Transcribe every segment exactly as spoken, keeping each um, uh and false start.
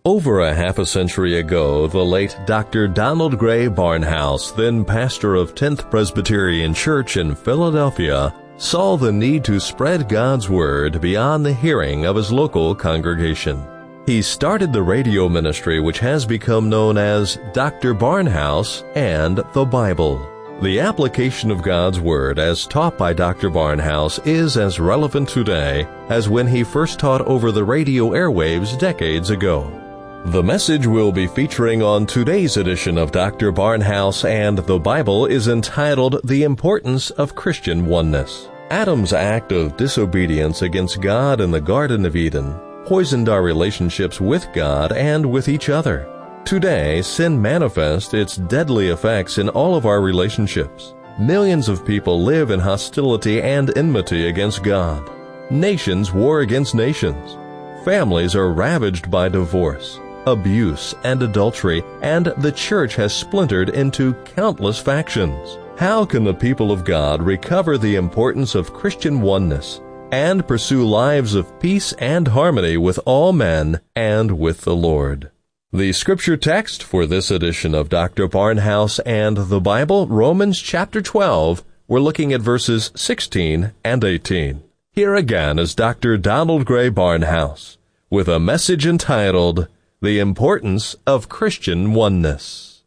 Over a half a century ago, the late Doctor Donald Gray Barnhouse, then pastor of tenth Presbyterian Church in Philadelphia, saw the need to spread God's Word beyond the hearing of his local congregation. He started the radio ministry which has become known as Doctor Barnhouse and the Bible. The application of God's Word as taught by Doctor Barnhouse is as relevant today as when he first taught over the radio airwaves decades ago. The message we'll be featuring on today's edition of Doctor Barnhouse and the Bible is entitled The Importance of Christian Oneness. Adam's act of disobedience against God in the Garden of Eden poisoned our relationships with God and with each other. Today, sin manifests its deadly effects in all of our relationships. Millions of people live in hostility and enmity against God. Nations war against nations. Families are ravaged by divorce, abuse, and adultery, and the church has splintered into countless factions. How can the people of God recover the importance of Christian oneness and pursue lives of peace and harmony with all men and with the Lord? The scripture text for this edition of Doctor Barnhouse and the Bible, Romans chapter twelve, we're looking at verses sixteen and eighteen. Here again is Doctor Donald Gray Barnhouse with a message entitled The Importance of Christian Oneness.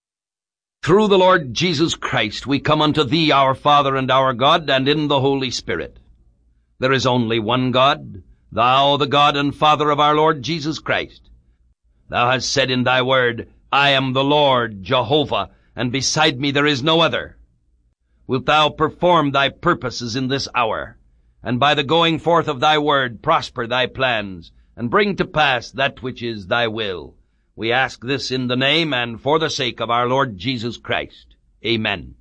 Through the Lord Jesus Christ we come unto Thee, our Father and our God, and in the Holy Spirit. There is only one God, Thou the God and Father of our Lord Jesus Christ. Thou hast said in Thy word, I am the Lord Jehovah, and beside me there is no other. Wilt Thou perform Thy purposes in this hour, and by the going forth of Thy word prosper Thy plans, and bring to pass that which is Thy will. We ask this in the name and for the sake of our Lord Jesus Christ. Amen.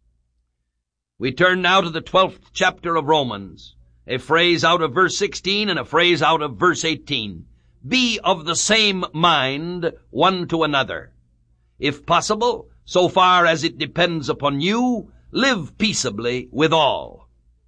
We turn now to the twelfth chapter of Romans, a phrase out of verse sixteen and a phrase out of verse eighteen. Be of the same mind one to another. If possible, so far as it depends upon you, live peaceably with all.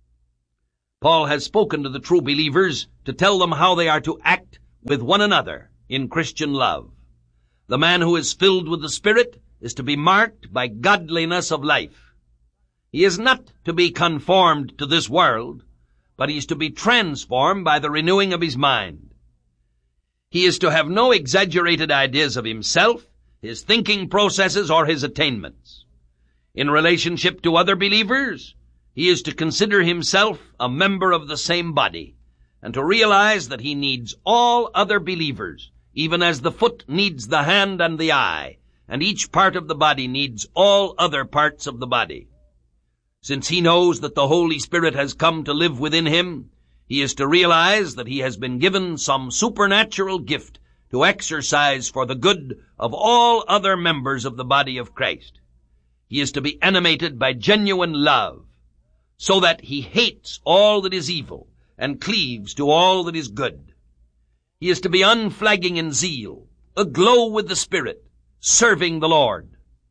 Paul has spoken to the true believers to tell them how they are to act with one another in Christian love. The man who is filled with the Spirit is to be marked by godliness of life. He is not to be conformed to this world, but he is to be transformed by the renewing of his mind. He is to have no exaggerated ideas of himself, his thinking processes, or his attainments. In relationship to other believers, he is to consider himself a member of the same body, and to realize that he needs all other believers, even as the foot needs the hand and the eye, and each part of the body needs all other parts of the body. Since he knows that the Holy Spirit has come to live within him, he is to realize that he has been given some supernatural gift to exercise for the good of all other members of the body of Christ. He is to be animated by genuine love, so that he hates all that is evil and cleaves to all that is good. He is to be unflagging in zeal, aglow with the Spirit, serving the Lord.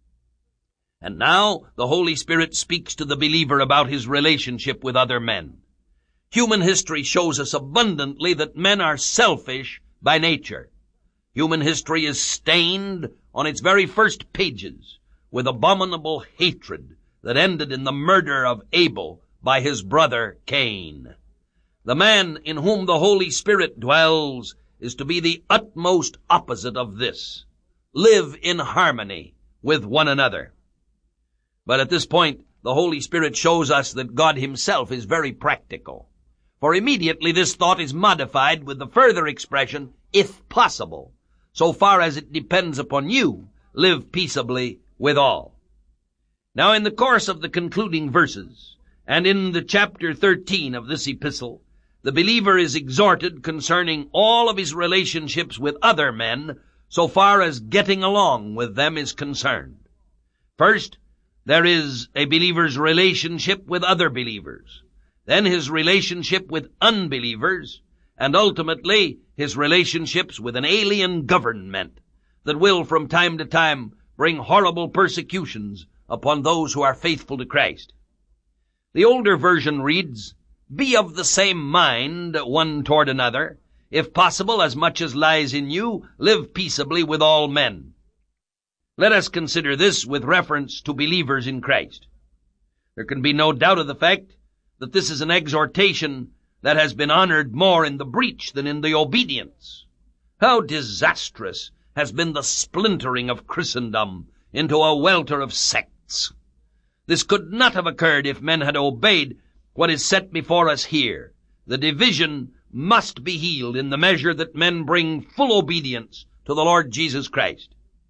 And now the Holy Spirit speaks to the believer about his relationship with other men. Human history shows us abundantly that men are selfish by nature. Human history is stained on its very first pages with abominable hatred that ended in the murder of Abel by his brother Cain. The man in whom the Holy Spirit dwells is to be the utmost opposite of this. Live in harmony with one another. But at this point, the Holy Spirit shows us that God himself is very practical. For immediately this thought is modified with the further expression, if possible, so far as it depends upon you, live peaceably with all. Now in the course of the concluding verses, and in the chapter thirteen of this epistle, the believer is exhorted concerning all of his relationships with other men, so far as getting along with them is concerned. First, there is a believer's relationship with other believers, then his relationship with unbelievers, and ultimately his relationships with an alien government that will from time to time bring horrible persecutions upon those who are faithful to Christ. The older version reads, Be of the same mind one toward another. If possible, as much as lies in you, live peaceably with all men. Let us consider this with reference to believers in Christ. There can be no doubt of the fact that this is an exhortation that has been honored more in the breach than in the obedience. How disastrous has been the splintering of Christendom into a welter of sects. This could not have occurred if men had obeyed what is set before us here. The division must be healed in the measure that men bring full obedience to the Lord Jesus Christ.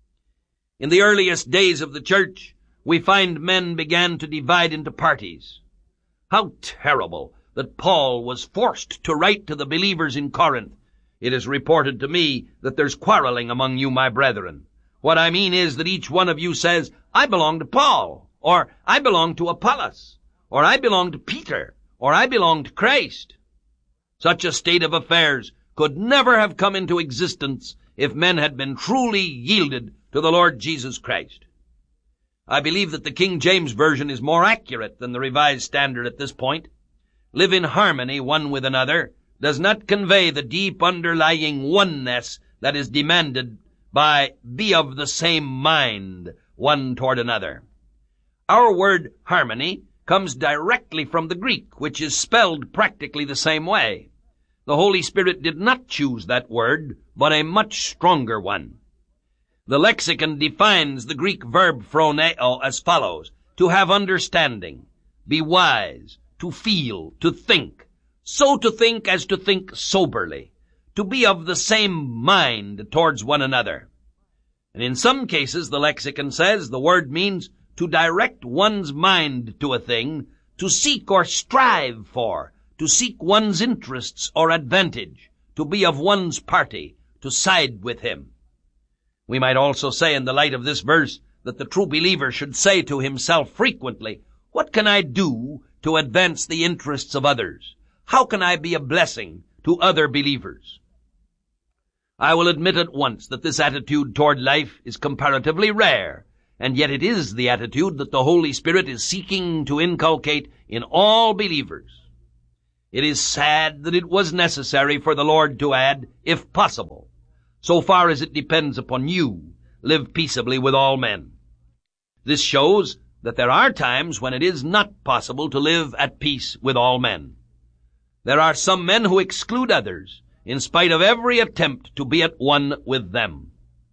In the earliest days of the church, we find men began to divide into parties. How terrible that Paul was forced to write to the believers in Corinth, "It is reported to me that there's quarreling among you, my brethren." What I mean is that each one of you says, "I belong to Paul," or "I belong to Apollos," or "I belong to Peter," or "I belong to Christ." Such a state of affairs could never have come into existence if men had been truly yielded to the Lord Jesus Christ. I believe that the King James Version is more accurate than the Revised Standard at this point. "Live in harmony one with another" does not convey the deep underlying oneness that is demanded by "be of the same mind one toward another." Our word harmony comes directly from the Greek, which is spelled practically the same way. The Holy Spirit did not choose that word, but a much stronger one. The lexicon defines the Greek verb phroneo as follows: to have understanding, be wise, to feel, to think, so to think as to think soberly, to be of the same mind towards one another. And in some cases, the lexicon says, the word means to direct one's mind to a thing, to seek or strive for, to seek one's interests or advantage, to be of one's party, to side with him. We might also say in the light of this verse that the true believer should say to himself frequently, "What can I do to advance the interests of others? How can I be a blessing to other believers?" I will admit at once that this attitude toward life is comparatively rare, and yet it is the attitude that the Holy Spirit is seeking to inculcate in all believers. It is sad that it was necessary for the Lord to add, "if possible, so far as it depends upon you, live peaceably with all men." This shows that there are times when it is not possible to live at peace with all men. There are some men who exclude others, in spite of every attempt to be at one with them.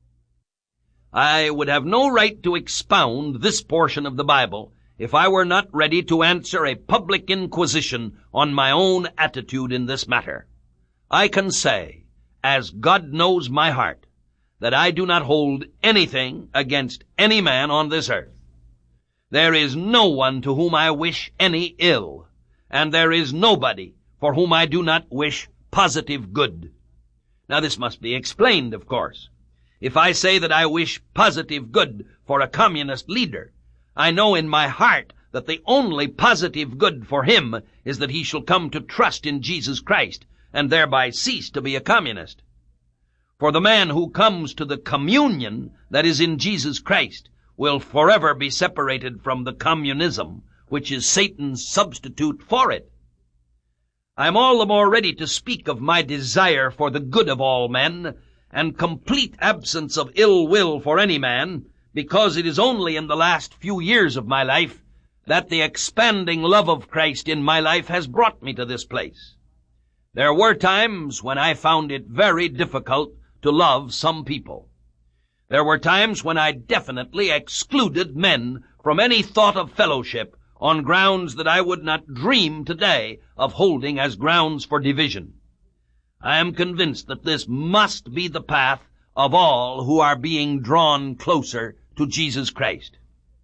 I would have no right to expound this portion of the Bible if I were not ready to answer a public inquisition on my own attitude in this matter. I can say, as God knows my heart, that I do not hold anything against any man on this earth. There is no one to whom I wish any ill, and there is nobody for whom I do not wish positive good. Now this must be explained, of course. If I say that I wish positive good for a communist leader, I know in my heart that the only positive good for him is that he shall come to trust in Jesus Christ and thereby cease to be a communist. For the man who comes to the communion that is in Jesus Christ will forever be separated from the communism, which is Satan's substitute for it. I am all the more ready to speak of my desire for the good of all men and complete absence of ill will for any man, because it is only in the last few years of my life that the expanding love of Christ in my life has brought me to this place. There were times when I found it very difficult to love some people. There were times when I definitely excluded men from any thought of fellowship on grounds that I would not dream today of holding as grounds for division. I am convinced that this must be the path of all who are being drawn closer to Jesus Christ.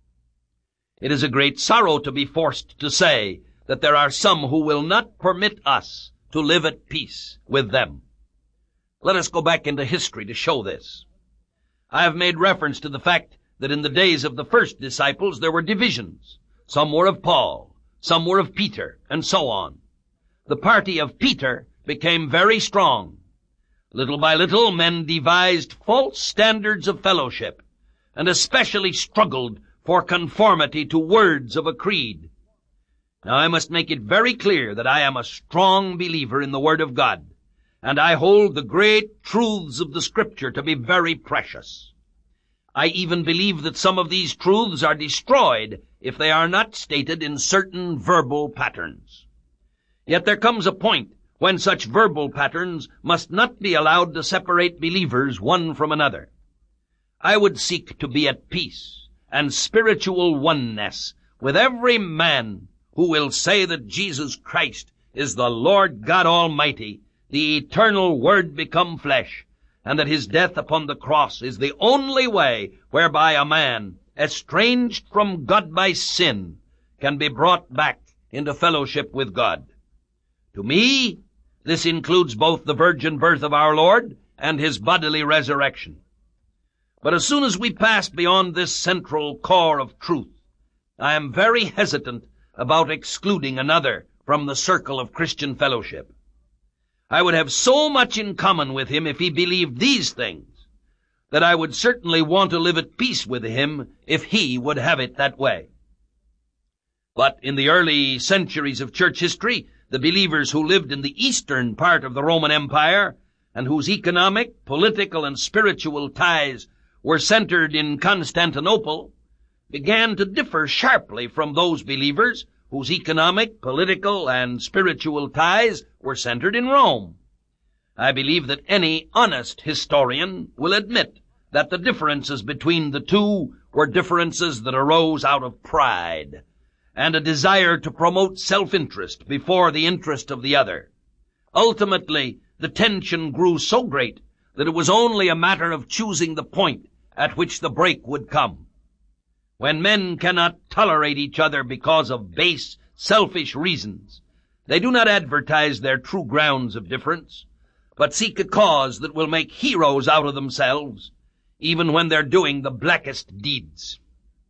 It is a great sorrow to be forced to say that there are some who will not permit us to live at peace with them. Let us go back into history to show this. I have made reference to the fact that in the days of the first disciples there were divisions. Some were of Paul, some were of Peter, and so on. The party of Peter became very strong. Little by little, men devised false standards of fellowship, and especially struggled for conformity to words of a creed. Now I must make it very clear that I am a strong believer in the Word of God, and I hold the great truths of the Scripture to be very precious. I even believe that some of these truths are destroyed if they are not stated in certain verbal patterns. Yet there comes a point when such verbal patterns must not be allowed to separate believers one from another. I would seek to be at peace and spiritual oneness with every man who will say that Jesus Christ is the Lord God Almighty, the eternal Word become flesh, and that his death upon the cross is the only way whereby a man, estranged from God by sin, can be brought back into fellowship with God. To me, this includes both the virgin birth of our Lord and his bodily resurrection. But as soon as we pass beyond this central core of truth, I am very hesitant about excluding another from the circle of Christian fellowship. I would have so much in common with him if he believed these things, that I would certainly want to live at peace with him if he would have it that way. But in the early centuries of church history, the believers who lived in the eastern part of the Roman Empire, and whose economic, political, and spiritual ties were centered in Constantinople, began to differ sharply from those believers whose economic, political, and spiritual ties were centered in Rome. I believe that any honest historian will admit that the differences between the two were differences that arose out of pride and a desire to promote self-interest before the interest of the other. Ultimately, the tension grew so great that it was only a matter of choosing the point at which the break would come. When men cannot tolerate each other because of base, selfish reasons, they do not advertise their true grounds of difference, but seek a cause that will make heroes out of themselves, even when they're doing the blackest deeds.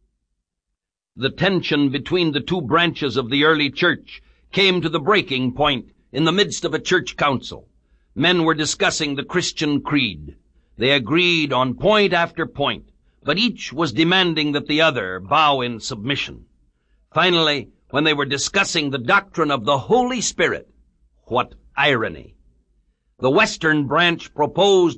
The tension between the two branches of the early church came to the breaking point in the midst of a church council. Men were discussing the Christian creed. They agreed on point after point, but each was demanding that the other bow in submission. Finally, when they were discussing the doctrine of the Holy Spirit, what irony! The Western branch proposed